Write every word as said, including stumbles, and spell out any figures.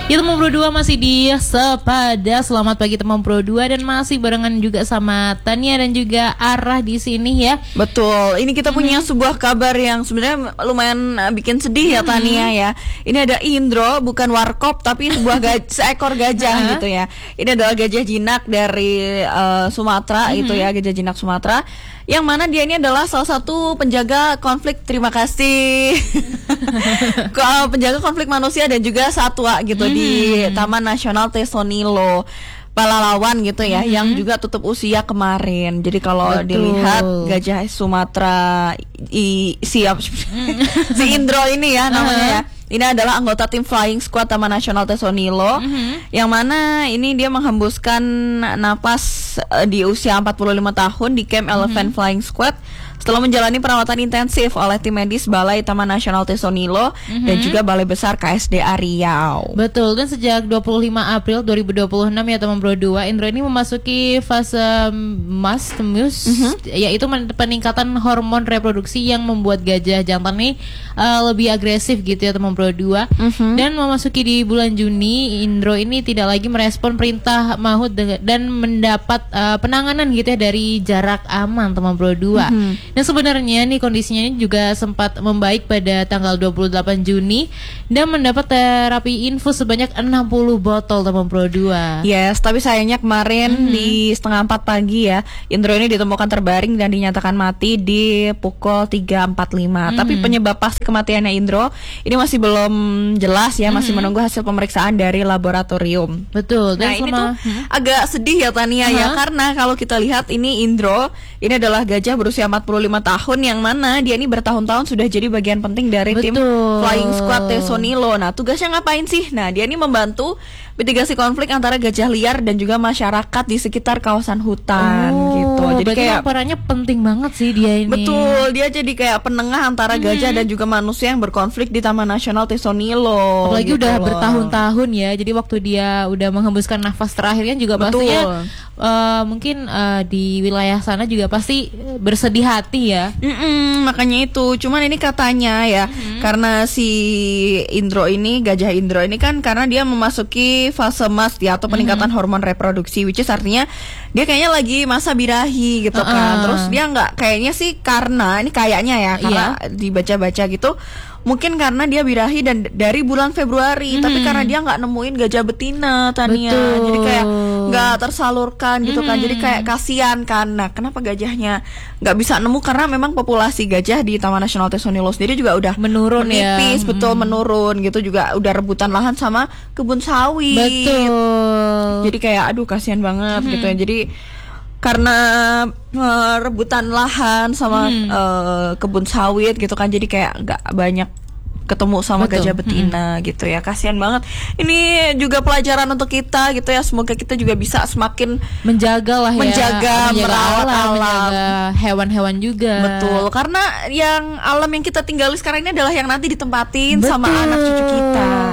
Ya teman Pro dua masih di Sepada. Selamat pagi teman Pro dua dan masih barengan juga sama Tania dan juga Arah di sini ya. Betul. Ini kita punya hmm. sebuah kabar yang sebenarnya lumayan bikin sedih ya hmm. Tania ya. Ini ada Indro, bukan warkop tapi sebuah gaj- seekor gajah gitu ya. Ini adalah gajah jinak dari uh, Sumatera hmm. gitu ya, gajah jinak Sumatera. Yang mana dia ini adalah salah satu penjaga konflik, terima kasih penjaga konflik manusia dan juga satwa gitu hmm. di Taman Nasional Tesonilo Pelalawan gitu ya, hmm. yang juga tutup usia kemarin. Jadi kalau Betul. dilihat gajah Sumatera i, siap hmm. si Indro ini ya namanya ya. Ini adalah anggota tim Flying Squad Taman Nasional Tesonilo, mm-hmm. yang mana ini dia menghembuskan napas uh, di usia empat puluh lima tahun di Camp mm-hmm. Elephant Flying Squad setelah menjalani perawatan intensif oleh tim medis Balai Taman Nasional Tesonilo mm-hmm. dan juga Balai Besar K S D A Riau. Betul, dan sejak dua puluh lima April dua ribu dua puluh enam ya teman Pro dua, Indro ini memasuki fase mastemus, mm-hmm. yaitu peningkatan hormon reproduksi yang membuat gajah jantan ini uh, lebih agresif gitu ya teman Pro dua. Mm-hmm. Dan memasuki di bulan Juni, Indro ini tidak lagi merespon perintah maut dan mendapat uh, penanganan gitu ya dari jarak aman teman Pro dua. Mm-hmm. Dan sebenarnya nih kondisinya ini juga sempat membaik pada tanggal dua puluh delapan Juni dan mendapat terapi infus sebanyak enam puluh botol teman Pro dua. Yes, tapi sayangnya kemarin mm-hmm. di setengah empat pagi ya, Indro ini ditemukan terbaring dan dinyatakan mati di pukul tiga empat puluh lima. Mm-hmm. Tapi penyebab pasti kematiannya Indro ini masih belum jelas ya, masih mm-hmm. menunggu hasil pemeriksaan dari laboratorium. Betul. Dan nah ini tuh hmm? agak sedih ya Tania uh-huh. ya, karena kalau kita lihat ini Indro ini adalah gajah berusia empat puluh lima tahun yang mana dia ini bertahun-tahun sudah jadi bagian penting dari Betul. tim Flying Squad Tesonilo. Nah tugasnya ngapain sih? Nah dia ini membantu mitigasi konflik antara gajah liar dan juga masyarakat di sekitar kawasan hutan oh, gitu. Jadi kayak perannya penting banget sih dia ini. Betul, dia jadi kayak penengah antara gajah hmm. dan juga manusia yang berkonflik di Taman Nasional Tesonilo. Apalagi gitu udah loh. bertahun-tahun ya. Jadi waktu dia udah menghembuskan nafas terakhirnya juga Betul. pastinya uh, mungkin uh, di wilayah sana juga pasti bersedih hati ya. Mm-mm, makanya itu. Cuman ini katanya ya, mm-hmm. karena si Indro ini, gajah Indro ini kan karena dia memasuki fase mas ya, atau peningkatan mm-hmm. hormon reproduksi, which is artinya dia kayaknya lagi masa birahi gitu uh-uh. kan. Terus dia nggak, kayaknya sih karena ini kayaknya ya, karena yeah. dibaca-baca gitu, mungkin karena dia birahi dan dari bulan Februari, mm-hmm. tapi karena dia nggak nemuin gajah betina Tania, Betul. jadi kayak nggak tersalurkan gitu mm-hmm. kan, jadi kayak kasihan kan. Nah kenapa gajahnya nggak bisa nemu, karena memang populasi gajah di Taman Nasional Tesonilo sendiri juga udah menurun menipis, ya. betul mm-hmm. menurun gitu, juga udah rebutan lahan sama kebun sawit. Betul. Jadi kayak aduh kasihan banget mm-hmm. gitu ya. Jadi karena uh, rebutan lahan sama hmm. uh, kebun sawit gitu kan, jadi kayak nggak banyak ketemu sama Betul. gajah betina hmm. gitu ya. Kasihan banget. Ini juga pelajaran untuk kita gitu ya. Semoga kita juga bisa semakin menjaga lah ya, menjaga, menjaga merawat alam, alam, menjaga hewan-hewan juga. Betul. Karena yang alam yang kita tinggali sekarang ini adalah yang nanti ditempatin Betul. sama anak cucu kita.